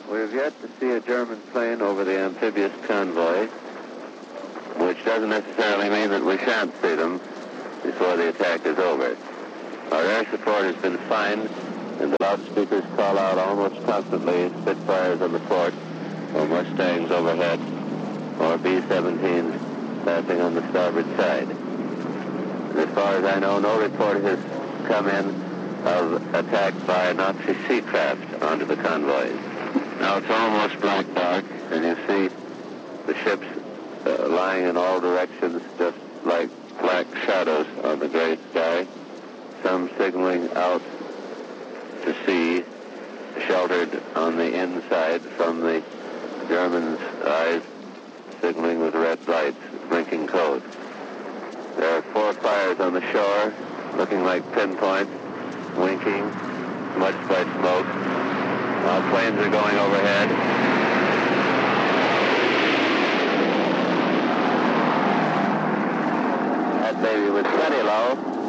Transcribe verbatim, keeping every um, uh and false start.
We've yet to see a German plane over the amphibious convoy, which doesn't necessarily mean that we shan't see them before the attack is over. Our air support has been fine, and the loudspeakers call out almost constantly Spitfires on the port, or Mustangs overhead, or B seventeens passing on the starboard side. And as far as I know, no report has come in of attack by Nazi seacraft onto the convoys. Now it's almost black dark, and you see the ships uh, lying in all directions, just like black shadows on the gray sky. Some signaling out to sea, sheltered on the inside from the Germans' eyes, signaling with red lights, blinking code. There are four fires on the shore, looking like pinpoints, winking, smudged by smoke. Now planes are going overhead. That baby was plenty low.